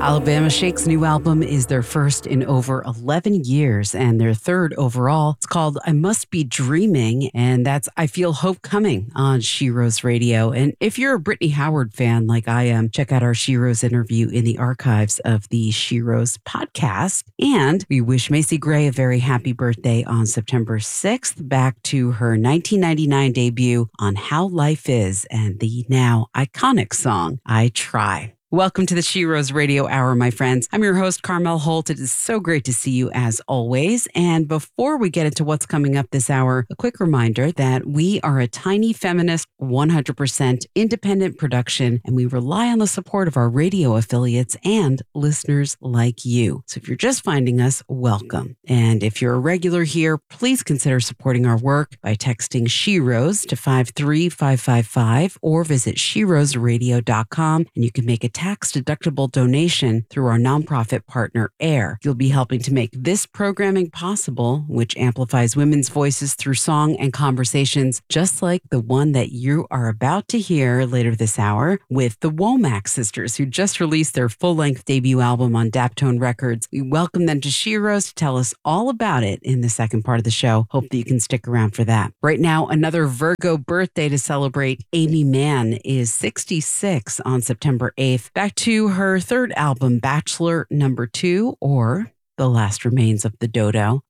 Alabama Shake's new album is their first in over 11 years and their third overall. It's called I Must Be Dreaming, and that's I Feel Hope Coming on She Rose Radio. And if you're a Brittany Howard fan like I am, check out our She Rose interview in the archives of the She Rose podcast. And we wish Macy Gray a very happy birthday on September 6th, back to her 1999 debut on How Life Is and the now iconic song, I Try. Welcome to the She Rose Radio Hour, my friends. I'm your host, Carmel Holt. It is so great to see you as always. And before we get into what's coming up this hour, a quick reminder that we are a tiny feminist, 100% independent production, and we rely on the support of our radio affiliates and listeners like you. So if you're just finding us, welcome. And if you're a regular here, please consider supporting our work by texting She Rose to 53555 or visit sheroseradio.com, and you can make a tax-deductible donation through our nonprofit partner, AIR. You'll be helping to make this programming possible, which amplifies women's voices through song and conversations, just like the one that you are about to hear later this hour with the Womack sisters, who just released their full-length debut album on Daptone Records. We welcome them to She Rose to tell us all about it in the second part of the show. Hope that you can stick around for that. Right now, another Virgo birthday to celebrate. Amy Mann is 66 on September 8th. Back to her third album, Bachelor Number 2, or The Last Remains of the Dodo.